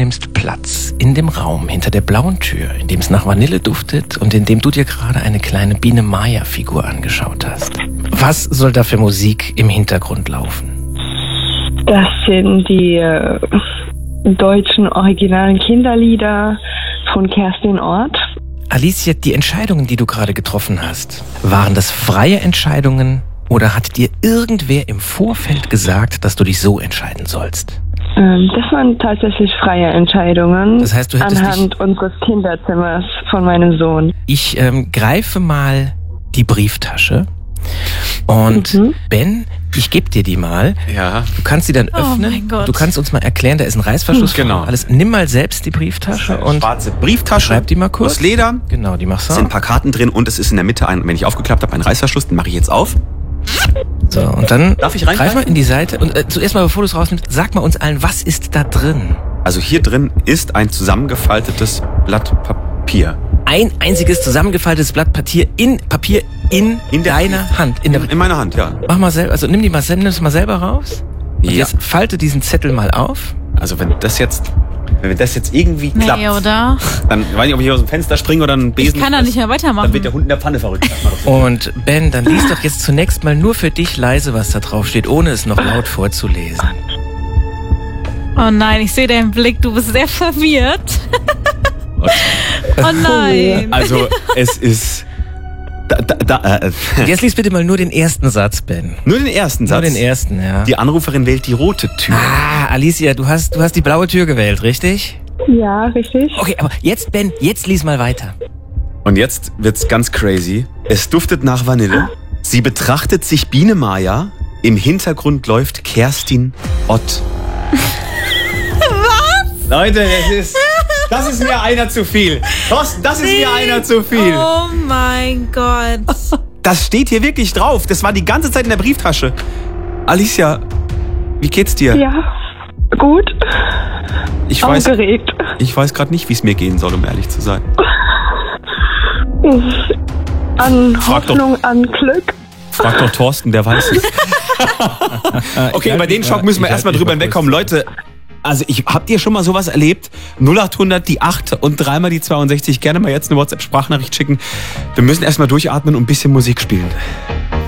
nimmst Platz in dem Raum hinter der blauen Tür, in dem es nach Vanille duftet und in dem du dir gerade eine kleine Biene Maya-Figur angeschaut hast. Was soll da für Musik im Hintergrund laufen? Das sind die deutschen originalen Kinderlieder von Kerstin Ott. Alicia, die Entscheidungen, die du gerade getroffen hast, waren das freie Entscheidungen oder hat dir irgendwer im Vorfeld gesagt, dass du dich so entscheiden sollst? Das waren tatsächlich freie Entscheidungen. Das heißt, du hättest anhand unseres Kinderzimmers von meinem Sohn. Ich greife mal die Brieftasche und Ben, ich gebe dir die mal. Ja. Du kannst sie dann öffnen. Oh mein Gott. Du kannst uns mal erklären, da ist ein Reißverschluss. Genau. Alles. Nimm mal selbst die Brieftasche und schwarze Brieftasche. schreib die mal kurz. Aus Leder. Genau, die machst du. Es sind ein paar Karten drin und es ist in der Mitte wenn ich aufgeklappt habe, ein Reißverschluss. Den mache ich jetzt auf. So, und dann Darf ich reingreifen? greif mal in die Seite und zuerst mal, bevor du es rausnimmst, sag mal uns allen, was ist da drin? Also hier drin ist ein zusammengefaltetes Blatt Papier. Ein einziges zusammengefaltetes Blatt Papier in deiner Hand. In meiner Hand, ja. Mach mal selber, also nimm das mal selber raus. Und Ja. jetzt falte diesen Zettel mal auf. Also wenn das jetzt irgendwie klappt, Nee, oder? dann weiß ich nicht, ob ich hier aus dem Fenster springe oder einen Besen. Ich kann da nicht mehr weitermachen. Dann wird der Hund in der Pfanne verrückt. Sag mal doch so. Und Ben, dann lies doch jetzt zunächst mal nur für dich leise, was da drauf steht, ohne es noch laut vorzulesen. Oh nein, ich sehe deinen Blick, du bist sehr verwirrt. Oh nein. Also es ist... Jetzt lies bitte mal nur den ersten Satz, Ben. Nur den ersten Satz. Nur den ersten, ja. Die Anruferin wählt die rote Tür. Ah, Alicia, du hast die blaue Tür gewählt, richtig? Ja, richtig. Okay, aber jetzt, Ben, jetzt lies mal weiter. Und jetzt wird's ganz crazy. Es duftet nach Vanille. Sie betrachtet sich Biene Maya. Im Hintergrund läuft Kerstin Ott. Was? Leute, das ist mir einer zu viel. Thorsten, das ist mir einer zu viel. Oh mein Gott. Das steht hier wirklich drauf. Das war die ganze Zeit in der Brieftasche. Alicia, wie geht's dir? Ja, gut. Ich Aufgeregt. weiß gerade nicht, wie es mir gehen soll, um ehrlich zu sein. An Frag Hoffnung, an Glück. Frag doch Thorsten, der weiß es. Okay, über den Schock müssen wir erstmal drüber hinwegkommen. Leute, also habt ihr schon mal sowas erlebt? 0800 die 8 und dreimal die 62. Gerne mal jetzt eine WhatsApp-Sprachnachricht schicken. Wir müssen erstmal durchatmen und ein bisschen Musik spielen.